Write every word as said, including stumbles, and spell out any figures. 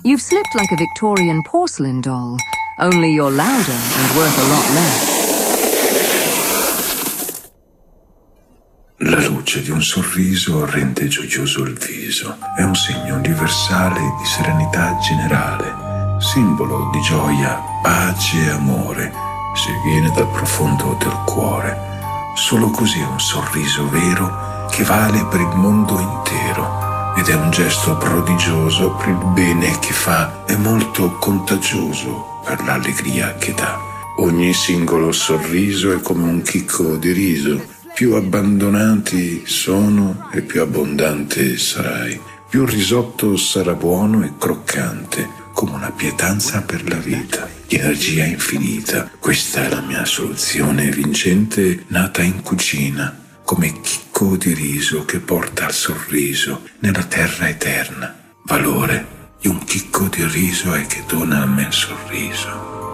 You've slipped like a Victorian porcelain doll, only you're louder and worth a lot less. La luce di un sorriso rende gioioso il viso. È un segno universale di serenità generale, simbolo di gioia, pace e amore, se viene dal profondo del cuore. Solo così è un sorriso vero che vale per il mondo intero ed è un gesto prodigioso per il bene che fa, è molto contagioso per l'allegria che dà. Ogni singolo sorriso è come un chicco di riso. Più abbandonati sono e più abbondante sarai. Più il risotto sarà buono e croccante, come una pietanza per la vita, di energia infinita. Questa è la mia soluzione vincente, nata in cucina, come chicco di riso che porta al sorriso nella terra eterna. Valore di un chicco di riso è che dona a me il sorriso.